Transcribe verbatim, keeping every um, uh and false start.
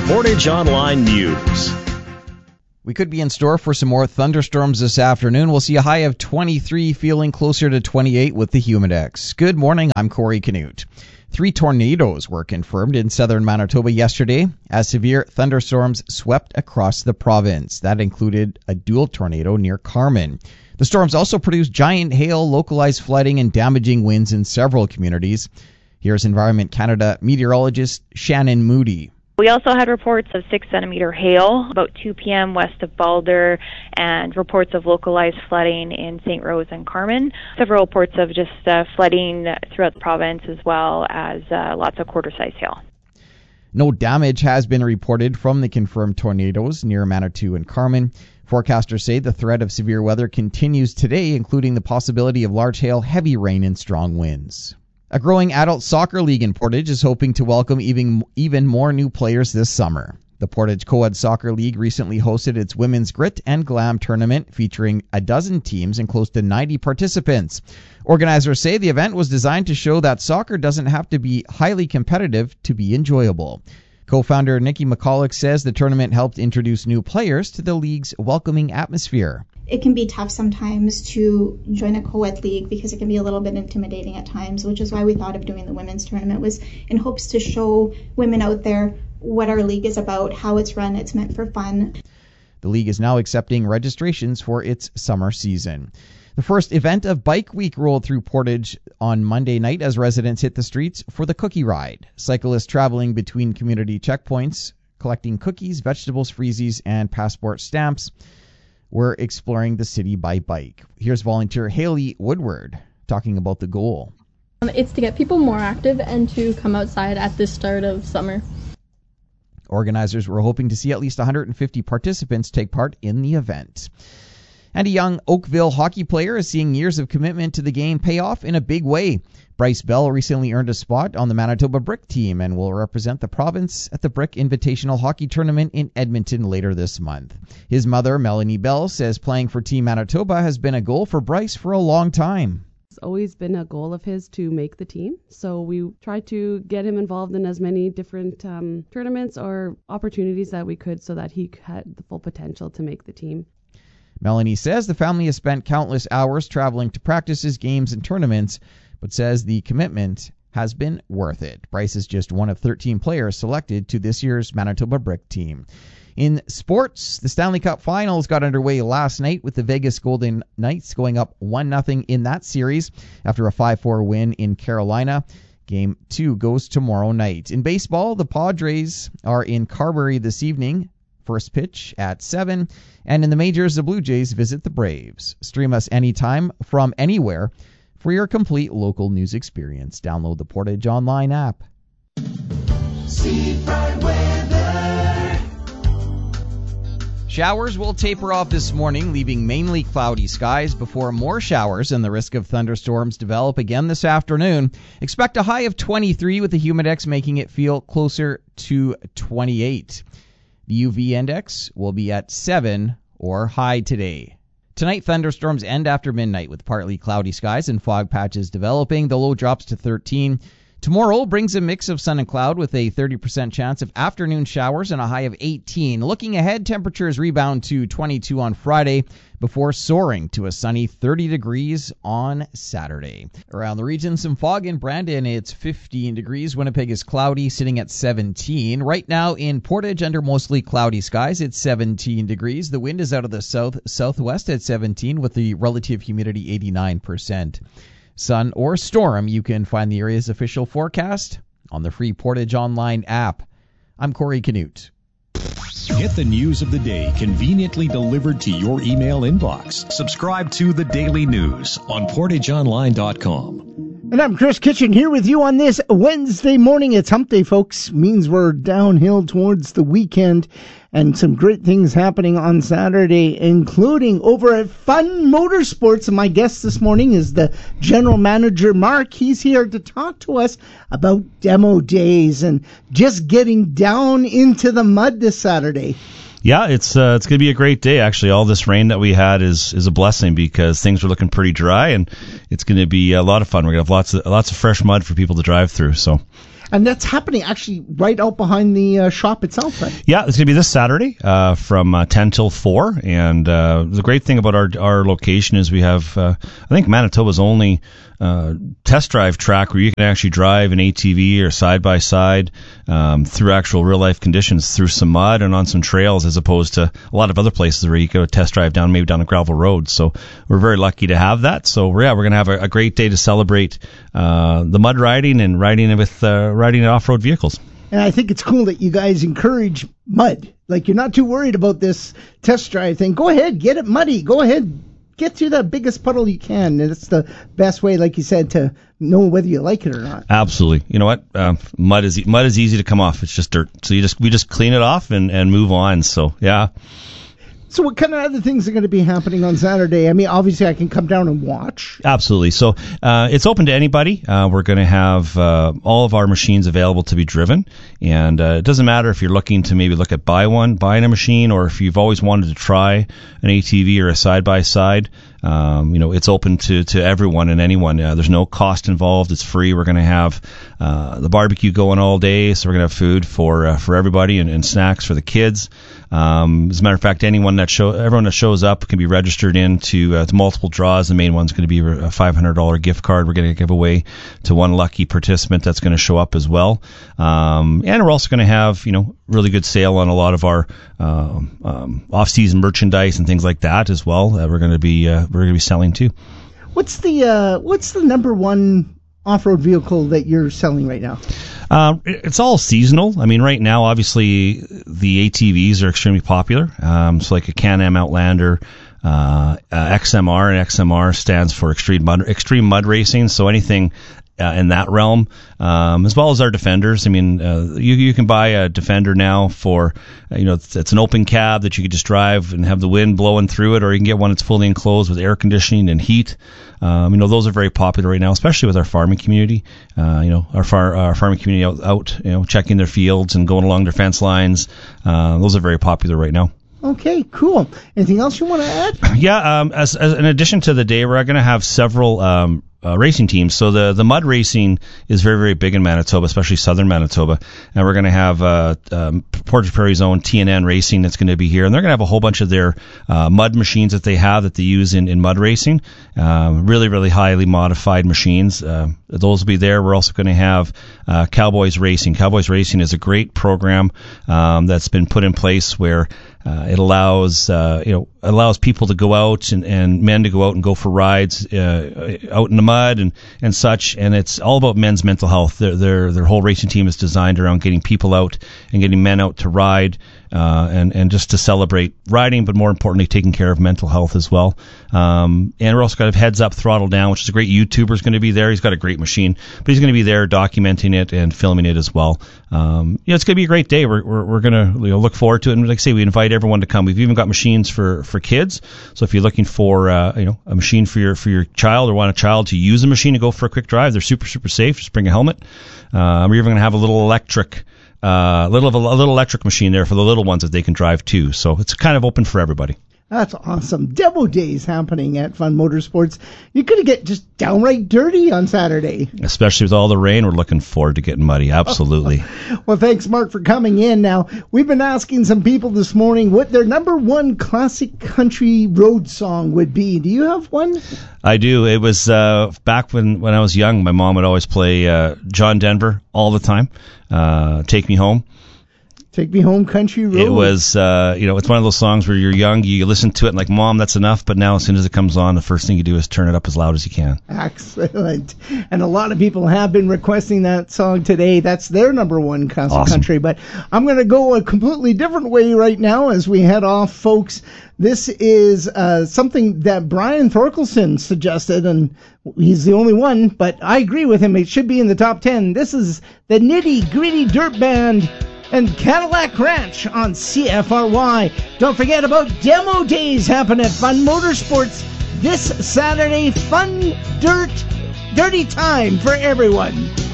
Portage Online News. We could be in store for some more thunderstorms this afternoon. We'll see a high of twenty-three, feeling closer to twenty-eight with the Humidex. Good morning, I'm Corey Canute. Three tornadoes were confirmed in southern Manitoba yesterday as severe thunderstorms swept across the province. That included a dual tornado near Carman. The storms also produced giant hail, localized flooding, and damaging winds in several communities. Here's Environment Canada meteorologist Shannon Moody. We also had reports of six centimeter hail about two p.m. west of Balder, and reports of localized flooding in Saint Rose and Carman. Several reports of just uh, flooding throughout the province, as well as uh, lots of quarter-size hail. No damage has been reported from the confirmed tornadoes near Manitou and Carman. Forecasters say the threat of severe weather continues today, including the possibility of large hail, heavy rain, and strong winds. A growing adult soccer league in Portage is hoping to welcome even, even more new players this summer. The Portage Co-ed Soccer League recently hosted its Women's Grit and Glam tournament featuring a dozen teams and close to ninety participants. Organizers say the event was designed to show that soccer doesn't have to be highly competitive to be enjoyable. Co-founder Nikki McCulloch says the tournament helped introduce new players to the league's welcoming atmosphere. It can be tough sometimes to join a co-ed league because it can be a little bit intimidating at times, which is why we thought of doing the women's tournament, was in hopes to show women out there what our league is about, how it's run, it's meant for fun. The league is now accepting registrations for its summer season. The first event of Bike Week rolled through Portage on Monday night as residents hit the streets for the Cookie Ride. Cyclists traveling between community checkpoints, collecting cookies, vegetables, freezies, and passport stamps, were exploring the city by bike. Here's volunteer Haley Woodward talking about the goal. It's to get people more active and to come outside at the start of summer. Organizers were hoping to see at least one hundred fifty participants take part in the event. And a young Oakville hockey player is seeing years of commitment to the game pay off in a big way. Bryce Bell recently earned a spot on the Manitoba Brick team and will represent the province at the Brick Invitational Hockey Tournament in Edmonton later this month. His mother, Melanie Bell, says playing for Team Manitoba has been a goal for Bryce for a long time. It's always been a goal of his to make the team, so we tried to get him involved in as many different um, tournaments or opportunities that we could so that he had the full potential to make the team. Melanie says the family has spent countless hours traveling to practices, games, and tournaments, but says the commitment has been worth it. Bryce is just one of thirteen players selected to this year's Manitoba Brick team. In sports, the Stanley Cup Finals got underway last night with the Vegas Golden Knights going up one nothing in that series after a five four win in Carolina. Game two goes tomorrow night. In baseball, the Padres are in Carberry this evening. First pitch at seven. And in the majors, the Blue Jays visit the Braves. Stream us anytime from anywhere for your complete local news experience. Download the Portage Online app. Seafront weather. Showers will taper off this morning, leaving mainly cloudy skies before more showers and the risk of thunderstorms develop again this afternoon. Expect a high of twenty-three with the Humidex making it feel closer to twenty-eight. The U V index will be at seven or high today. Tonight, thunderstorms end after midnight with partly cloudy skies and fog patches developing. The low drops to thirteen. Tomorrow brings a mix of sun and cloud with a thirty percent chance of afternoon showers and a high of eighteen. Looking ahead, temperatures rebound to twenty-two on Friday before soaring to a sunny thirty degrees on Saturday. Around the region, some fog in Brandon. It's fifteen degrees. Winnipeg is cloudy, sitting at seventeen. Right now in Portage, under mostly cloudy skies, it's seventeen degrees. The wind is out of the south southwest at seventeen with the relative humidity eighty-nine percent. Sun or storm, you can find the area's official forecast on the free Portage Online app. I'm Corey Canute. Get the news of the day conveniently delivered to your email inbox. Subscribe to The Daily News on portage online dot com. And I'm Chris Kitchen here with you on this Wednesday morning. It's hump day, folks. Means we're downhill towards the weekend. And some great things happening on Saturday, including over at Fun Motorsports. And my guest this morning is the general manager, Mark. He's here to talk to us about demo days and just getting down into the mud this Saturday. Yeah, it's uh, it's going to be a great day, actually. All this rain that we had is, is a blessing because things are looking pretty dry, and it's going to be a lot of fun. We're going to have lots of, lots of fresh mud for people to drive through. So, And that's happening actually right out behind the uh, shop itself, right? Yeah, it's going to be this Saturday uh, from uh, ten till four. And uh, the great thing about our our location is we have, uh, I think Manitoba's only uh, test drive track where you can actually drive an A T V or side-by-side um, through actual real-life conditions, through some mud and on some trails, as opposed to a lot of other places where you go test drive down, maybe down a gravel road. So we're very lucky to have that. So yeah, we're going to have a, a great day to celebrate uh, the mud riding and riding with uh, riding off-road vehicles. And I think it's cool that you guys encourage mud. Like, you're not too worried about this test drive thing. Go ahead, get it muddy. Go ahead, get to the biggest puddle you can. And it's the best way, like you said, to know whether you like it or not. Absolutely. You know what? Uh, mud is mud is easy to come off. It's just dirt. So you just we just clean it off and, and move on. So yeah. So what kind of other things are going to be happening on Saturday? I mean, obviously I can come down and watch. Absolutely. So uh, it's open to anybody. Uh, we're going to have uh, all of our machines available to be driven. And uh, it doesn't matter if you're looking to maybe look at buy one, buying a machine, or if you've always wanted to try an A T V or a side-by-side. Um, you know, it's open to, to everyone and anyone. Uh, there's no cost involved. It's free. We're going to have uh, the barbecue going all day, so we're going to have food for uh, for everybody and, and snacks for the kids. Um, as a matter of fact, anyone that show, everyone that shows up can be registered into uh, to multiple draws. The main one's going to be a five hundred dollars gift card. We're going to give away to one lucky participant that's going to show up as well. Um, and we're also going to have, you know, really good sale on a lot of our uh, um, off-season merchandise and things like that as well. That we're going to be uh, we're going to be selling too. What's the uh, what's the number one off-road vehicle that you're selling right now? Um, it's all seasonal. I mean, right now, obviously, the A T Vs are extremely popular. Um, so like a Can-Am Outlander, uh, uh, X M R, and X M R stands for Extreme Mud, Extreme Mud Racing. So anything uh, in that realm, um, as well as our Defenders. I mean, uh, you you can buy a Defender now for, uh, you know, it's, it's an open cab that you can just drive and have the wind blowing through it, or you can get one that's fully enclosed with air conditioning and heat. Um, you know, those are very popular right now, especially with our farming community. Uh, you know, our far, our farming community out, out, you know, checking their fields and going along their fence lines. Uh, those are very popular right now. Okay, cool. Anything else you want to add? Yeah, um, as, as in addition to the day, we're going to have several um, uh, racing teams. So the the mud racing is very, very big in Manitoba, especially southern Manitoba. And we're going to have uh, um, Portage Prairie's own T N N Racing that's going to be here. And they're going to have a whole bunch of their uh, mud machines that they have that they use in, in mud racing. Um, really, really highly modified machines. Uh, those will be there. We're also going to have uh, Cowboys Racing. Cowboys Racing is a great program um, that's been put in place where Uh, it allows, uh, you know, allows people to go out and, and men to go out and go for rides, uh, out in the mud and, and such. And it's all about men's mental health. Their, their, their whole racing team is designed around getting people out and getting men out to ride, uh, and, and just to celebrate riding, but more importantly, taking care of mental health as well. Um, and we're also got Heads Up, Throttle Down, which is a great YouTuber is going to be there. He's got a great machine, but he's going to be there documenting it and filming it as well. Um, you know, it's going to be a great day. We're, we're, we're going to, you know, look forward to it. And like I say, we invite everyone to come. We've even got machines for, for kids. So if you're looking for, uh, you know, a machine for your, for your child, or want a child to use a machine to go for a quick drive, they're super, super safe. Just bring a helmet. Uh, we're even going to have a little electric, uh, little of a, a little electric machine there for the little ones that they can drive too. So it's kind of open for everybody. That's awesome. Demo days happening at Fun Motorsports. You're going to get just downright dirty on Saturday. Especially with all the rain, we're looking forward to getting muddy. Absolutely. Well, thanks, Mark, for coming in. Now, we've been asking some people this morning what their number one classic country road song would be. Do you have one? I do. It was uh, back when, when I was young, my mom would always play uh, John Denver all the time, uh, Take Me Home. Take Me Home, Country Road. It was, uh, you know, it's one of those songs where you're young, you listen to it and like, Mom, that's enough. But now as soon as it comes on, the first thing you do is turn it up as loud as you can. Excellent. And a lot of people have been requesting that song today. That's their number one classic Awesome. country. But I'm going to go a completely different way right now as we head off, folks. This is uh, something that Brian Thorkelson suggested, and he's the only one, but I agree with him. It should be in the top ten. This is the Nitty Gritty Dirt Band and Cadillac Ranch on C F R Y. Don't forget about demo days happen at Fun Motorsports this Saturday. Fun, dirt, dirty time for everyone.